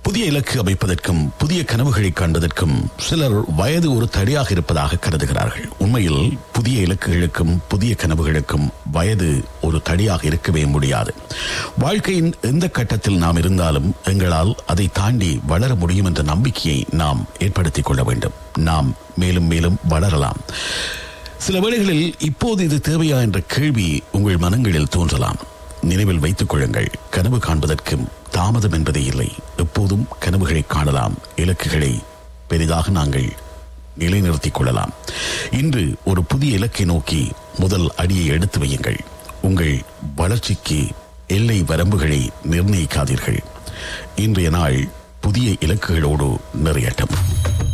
புதிய இலக்கு அமைப்பதற்கும் புதிய கனவுகளை காண்பதற்கும் சிலர் வயது ஒரு தடையாக இருப்பதாக கருதுகிறார்கள். உண்மையில் புதிய இலக்குகளுக்கும் புதிய கனவுகளுக்கும் வயது ஒரு தடையாக இருக்கவே முடியாது. வாழ்க்கையின் எந்த கட்டத்தில் நாம் இருந்தாலும் எங்களால் அதை தாண்டி வளர முடியும் என்ற நம்பிக்கையை நாம் ஏற்படுத்திக் கொள்ள வேண்டும். நாம் மேலும் மேலும் வளரலாம். சில வேளைகளில் இப்போது இது தேவையா என்ற கேள்வி உங்கள் மனங்களில் தோன்றலாம். நினைவில் வைத்துக் கொள்ளுங்கள், கனவு காண்பதற்கும் தாமதம் என்பதே இல்லை. எப்போதும் கனவுகளை காணலாம். இலக்குகளை பெரிதாக நாங்கள் நிலைநிறுத்திக் கொள்ளலாம். இன்று ஒரு புதிய இலக்கை நோக்கி முதல் அடியை எடுத்து வையுங்கள். உங்கள் வளர்ச்சிக்கு எல்லை வரம்புகளை நிர்ணயிக்காதீர்கள். இன்றைய நாள் புதிய இலக்குகளோடு நிறையட்டும்.